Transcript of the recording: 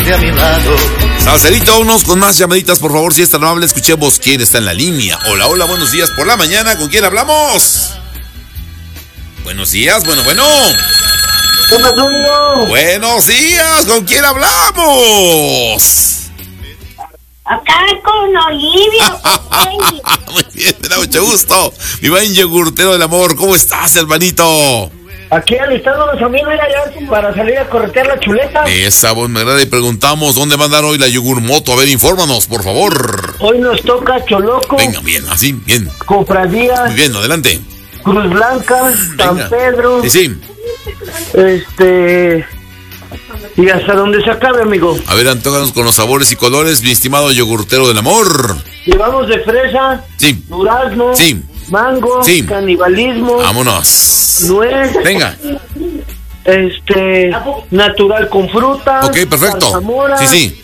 tenerte a mi lado. Salcerito, unos con más llamaditas, por favor, si es tan amable, escuchemos quién está en la línea. Hola, hola, buenos días por la mañana, ¿con quién hablamos? Buenos días, bueno. Buenos días, ¿con quién hablamos? Acá con Olivia. Muy bien, me da mucho gusto. Mi buen yogurtero del amor, ¿cómo estás, hermanito? Aquí alistándonos a mí, mira, ya para salir a corretear la chuleta. Esa voz me agrada y preguntamos, ¿dónde va a andar hoy la yogurmoto? A ver, infórmanos, por favor. Hoy nos toca Choloco. Venga, bien, así, bien. Cofradía. Muy bien, adelante. Cruz Blanca, San Pedro. Sí. Y hasta donde se acabe, amigo. A ver, antójanos con los sabores y colores, mi estimado yogurtero del amor. Llevamos de fresa. Sí. Durazno. Sí. Mango. Sí. Canibalismo. Vámonos. Nuez. Venga. Natural con fruta. Ok, perfecto. Zarzamora, Sí.